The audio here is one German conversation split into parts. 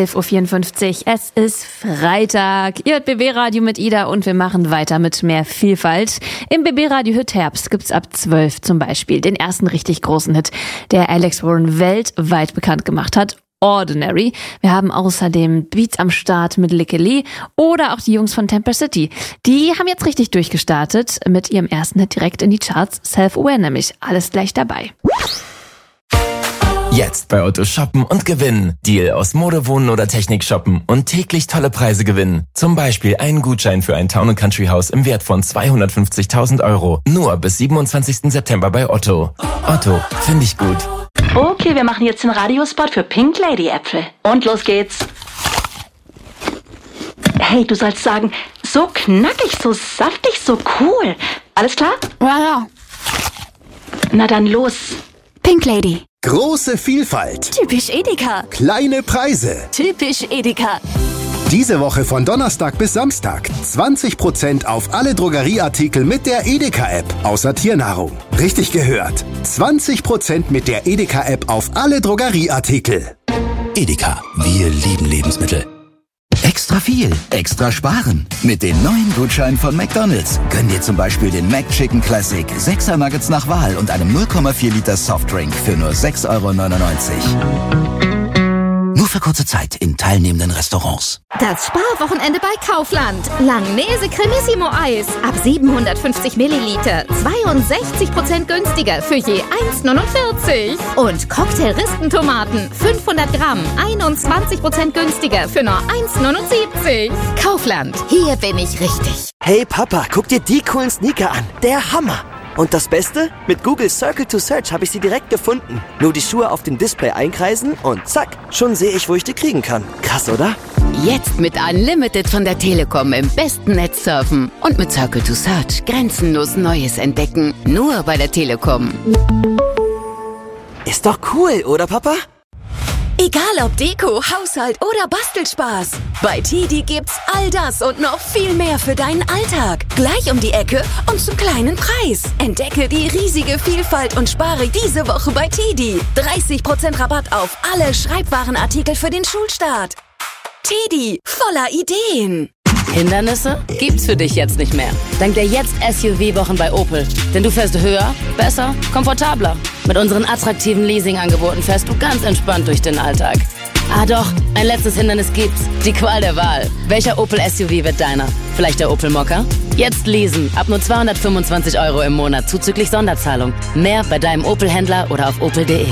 11.54 Uhr. Es ist Freitag. Ihr hört BB Radio mit Ida und wir machen weiter mit mehr Vielfalt. Im BB Radio Hit Herbst gibt's ab 12 zum Beispiel den ersten richtig großen Hit, der Alex Warren weltweit bekannt gemacht hat. Ordinary. Wir haben außerdem Beats am Start mit Likke Lee oder auch die Jungs von Temper City. Die haben jetzt richtig durchgestartet mit ihrem ersten Hit direkt in die Charts. Self-Aware nämlich. Alles gleich dabei. Jetzt bei Otto shoppen und gewinnen. Deal aus Mode, Wohnen oder Technik shoppen und täglich tolle Preise gewinnen. Zum Beispiel einen Gutschein für ein Town & Country Haus im Wert von 250.000 Euro. Nur bis 27. September bei Otto. Otto, finde ich gut. Okay, wir machen jetzt den Radiospot für Pink Lady Äpfel. Und los geht's. Hey, du sollst sagen, so knackig, so saftig, so cool. Alles klar? Ja. Na dann los. Pink Lady. Große Vielfalt. Typisch Edeka. Kleine Preise. Typisch Edeka. Diese Woche von Donnerstag bis Samstag 20% auf alle Drogerieartikel mit der Edeka-App, außer Tiernahrung. Richtig gehört. 20% mit der Edeka-App auf alle Drogerieartikel. Edeka, wir lieben Lebensmittel. Extra viel, extra sparen. Mit den neuen Gutscheinen von McDonald's. Gönn dir zum Beispiel den McChicken Classic, 6er Nuggets nach Wahl und einem 0,4 Liter Softdrink für nur 6,99 €. Nur für kurze Zeit in teilnehmenden Restaurants. Das Sparwochenende bei Kaufland. Langnese Cremissimo Eis. Ab 750 Milliliter. 62% günstiger für je 1,49. Und Cocktail-Rispentomaten. 500 Gramm. 21% günstiger für nur 1,79. Kaufland. Hier bin ich richtig. Hey Papa, guck dir die coolen Sneaker an. Der Hammer. Und das Beste? Mit Google Circle to Search habe ich sie direkt gefunden. Nur die Schuhe auf dem Display einkreisen und zack, schon sehe ich, wo ich die kriegen kann. Krass, oder? Jetzt mit Unlimited von der Telekom im besten Netz surfen. Und mit Circle to Search grenzenlos Neues entdecken. Nur bei der Telekom. Ist doch cool, oder Papa? Egal ob Deko, Haushalt oder Bastelspaß. Bei TIDI gibt's all das und noch viel mehr für deinen Alltag. Gleich um die Ecke und zum kleinen Preis. Entdecke die riesige Vielfalt und spare diese Woche bei TIDI. 30% Rabatt auf alle Schreibwarenartikel für den Schulstart. TIDI, voller Ideen. Hindernisse gibt's für dich jetzt nicht mehr. Dank der Jetzt-SUV-Wochen bei Opel. Denn du fährst höher, besser, komfortabler. Mit unseren attraktiven Leasing-Angeboten fährst du ganz entspannt durch den Alltag. Ah doch, ein letztes Hindernis gibt's. Die Qual der Wahl. Welcher Opel-SUV wird deiner? Vielleicht der Opel Mokka? Jetzt leasen. Ab nur 225 € im Monat zuzüglich Sonderzahlung. Mehr bei deinem Opel-Händler oder auf opel.de.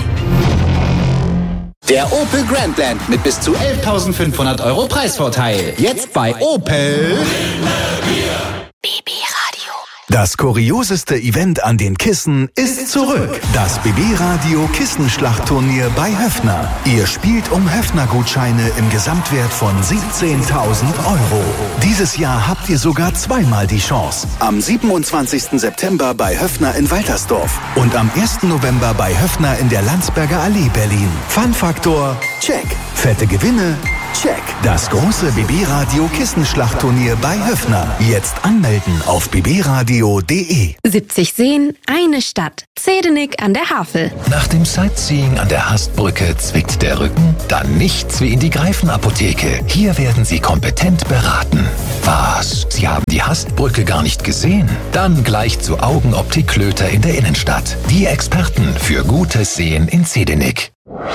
Der Opel Grandland mit bis zu 11.500 € Preisvorteil. Jetzt bei Opel. BB Radio. Das kurioseste Event an den Kissen ist zurück. Das BB Radio Kissenschlachtturnier bei Höffner. Ihr spielt um Höffner-Gutscheine im Gesamtwert von 17.000 €. Dieses Jahr habt ihr sogar zweimal die Chance. Am 27. September bei Höffner in Waltersdorf und am 1. November bei Höffner in der Landsberger Allee Berlin. Fun-Faktor, check. Fette Gewinne, check. Das große BB Radio Kissenschlachtturnier bei Höffner. Jetzt anmelden auf bbradio.de. 70 Seen, eine Stadt. Zedenik an der Havel. Nach dem Sightseeing an der Hastbrücke zwickt der Rücken? Dann nichts wie in die Greifenapotheke. Hier werden Sie kompetent beraten. Was? Sie haben die Hastbrücke gar nicht gesehen? Dann gleich zu Augenoptik Klöter in der Innenstadt. Die Experten für gutes Sehen in Zedenik.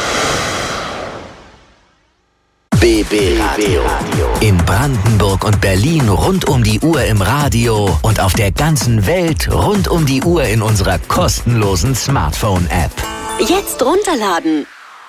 BB Radio. In Brandenburg und Berlin rund um die Uhr im Radio und auf der ganzen Welt rund um die Uhr in unserer kostenlosen Smartphone-App. Jetzt runterladen.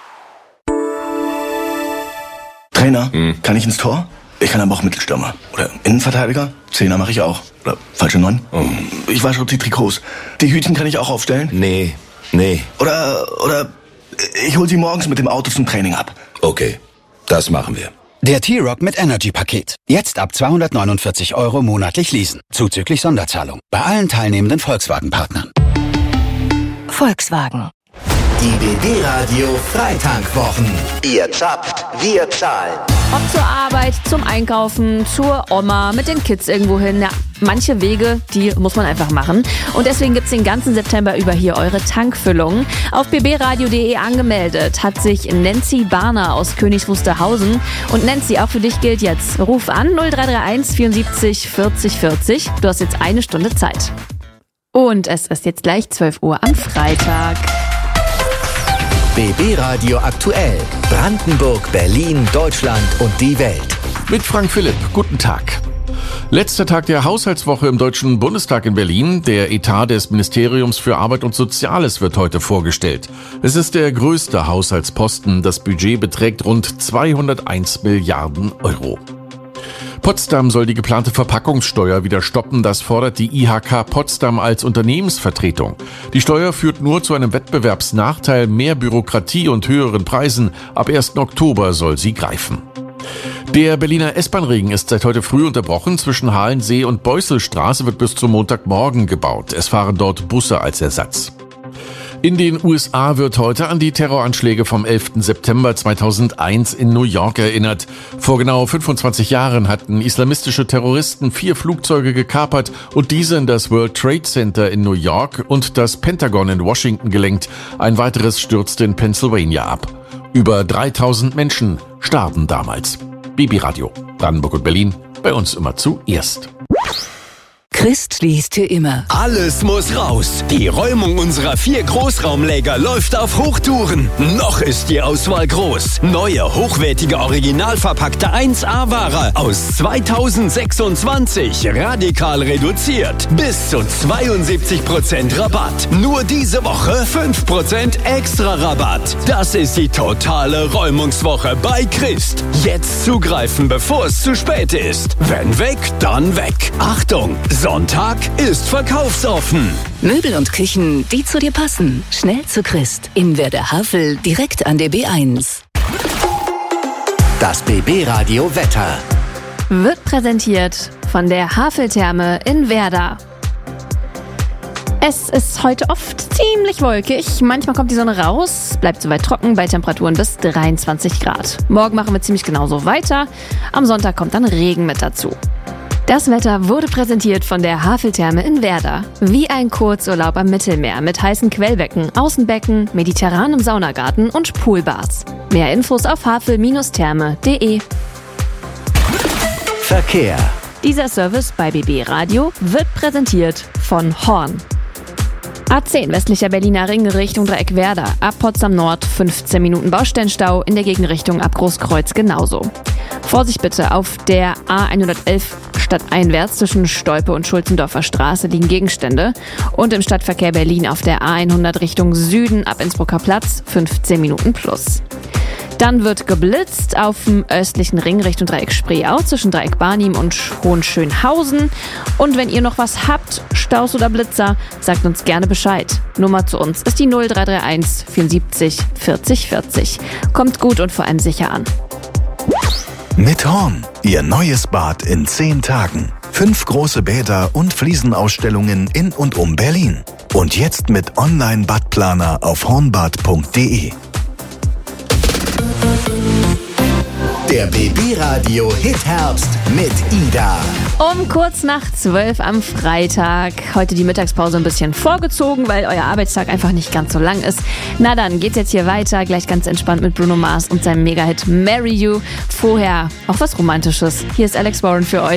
Trainer, kann ich ins Tor? Ich kann aber auch Mittelstürmer. Oder Innenverteidiger? Zehner mache ich auch. Oder falsche 9? Ich wasche die Trikots. Die Hütchen kann ich auch aufstellen? Nee. Oder ich hol sie morgens mit dem Auto zum Training ab. Okay, das machen wir. Der T-Rock mit Energy-Paket. Jetzt ab 249 € monatlich leasen. Zuzüglich Sonderzahlung. Bei allen teilnehmenden Volkswagen-Partnern. Volkswagen. Die BB Radio Freitankwochen. Ihr zapft, wir zahlen. Ob zur Arbeit, zum Einkaufen, zur Oma, mit den Kids irgendwo hin. Ja, manche Wege, die muss man einfach machen. Und deswegen gibt's den ganzen September über hier eure Tankfüllung. Auf bbradio.de angemeldet hat sich Nancy Barner aus Königs Wusterhausen. Und Nancy, auch für dich gilt jetzt. Ruf an 0331 74 40 40. Du hast jetzt 1 Stunde Zeit. Und es ist jetzt gleich 12 Uhr am Freitag. BB Radio aktuell. Brandenburg, Berlin, Deutschland und die Welt. Mit Frank Philipp. Guten Tag. Letzter Tag der Haushaltswoche im Deutschen Bundestag in Berlin. Der Etat des Ministeriums für Arbeit und Soziales wird heute vorgestellt. Es ist der größte Haushaltsposten. Das Budget beträgt rund 201 Milliarden Euro. Potsdam soll die geplante Verpackungssteuer wieder stoppen. Das fordert die IHK Potsdam als Unternehmensvertretung. Die Steuer führt nur zu einem Wettbewerbsnachteil, mehr Bürokratie und höheren Preisen. Ab 1. Oktober soll sie greifen. Der Berliner S-Bahn-Ring ist seit heute früh unterbrochen. Zwischen Halensee und Beusselstraße wird bis zum Montagmorgen gebaut. Es fahren dort Busse als Ersatz. In den USA wird heute an die Terroranschläge vom 11. September 2001 in New York erinnert. Vor genau 25 Jahren hatten islamistische Terroristen 4 Flugzeuge gekapert und diese in das World Trade Center in New York und das Pentagon in Washington gelenkt. Ein weiteres stürzte in Pennsylvania ab. Über 3000 Menschen starben damals. BB Radio, Brandenburg und Berlin, bei uns immer zuerst. Christ liest hier immer. Alles muss raus. Die Räumung unserer 4 Großraumläger läuft auf Hochtouren. Noch ist die Auswahl groß. Neue, hochwertige, original verpackte 1A-Ware aus 2026. Radikal reduziert. Bis zu 72% Rabatt. Nur diese Woche 5% extra Rabatt. Das ist die totale Räumungswoche bei Christ. Jetzt zugreifen, bevor es zu spät ist. Wenn weg, dann weg. Achtung! Sonntag ist verkaufsoffen. Möbel und Küchen, die zu dir passen. Schnell zu Christ. In Werder Havel, direkt an der B1. Das BB Radio Wetter. Wird präsentiert von der Haveltherme in Werder. Es ist heute oft ziemlich wolkig. Manchmal kommt die Sonne raus, bleibt soweit trocken bei Temperaturen bis 23 Grad. Morgen machen wir ziemlich genauso weiter. Am Sonntag kommt dann Regen mit dazu. Das Wetter wurde präsentiert von der Haveltherme in Werder. Wie ein Kurzurlaub am Mittelmeer mit heißen Quellbecken, Außenbecken, mediterranem Saunagarten und Poolbars. Mehr Infos auf havel-therme.de. Verkehr. Dieser Service bei BB Radio wird präsentiert von Horn. A10 westlicher Berliner Ring Richtung Dreieck Werder. Ab Potsdam Nord 15 Minuten Baustellenstau, in der Gegenrichtung ab Großkreuz genauso. Vorsicht bitte, auf der A111 stadteinwärts zwischen Stolpe und Schulzendorfer Straße liegen Gegenstände. Und im Stadtverkehr Berlin auf der A100 Richtung Süden ab Innsbrucker Platz 15 Minuten plus. Dann wird geblitzt auf dem östlichen Ring Richtung Dreieck Spreeau zwischen Dreieck Barnim und Hohenschönhausen. Und wenn ihr noch was habt, Staus oder Blitzer, sagt uns gerne Bescheid. Nummer zu uns ist die 0331 74 40 40. Kommt gut und vor allem sicher an. Mit Horn, Ihr neues Bad in 10 Tagen. 5 große Bäder und Fliesenausstellungen in und um Berlin. Und jetzt mit Online-Badplaner auf hornbad.de. Der BB Radio Hit Herbst mit Ida. Um kurz nach 12 am Freitag. Heute die Mittagspause ein bisschen vorgezogen, weil euer Arbeitstag einfach nicht ganz so lang ist. Na dann geht's jetzt hier weiter, gleich ganz entspannt mit Bruno Mars und seinem Mega-Hit Marry You. Vorher auch was Romantisches. Hier ist Alex Warren für euch.